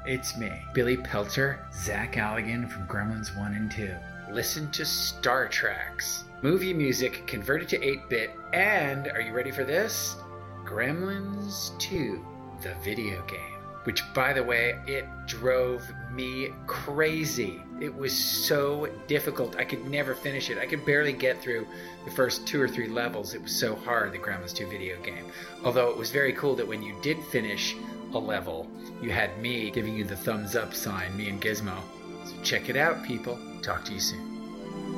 It's me, Billy Peltzer, Zach Alligan from Gremlins 1 and 2. Listen to Star Treks. Movie music converted to 8-bit, and, are you ready for this? Gremlins 2, the video game. Which, by the way, it drove me crazy. It was so difficult. I could never finish it. I could barely get through the first 2 or 3 levels. It was so hard, the Gremlins 2 video game. Although it was very cool that when you did finish a level, you had me giving you the thumbs up sign, me and Gizmo. So check it out, people. Talk to you soon.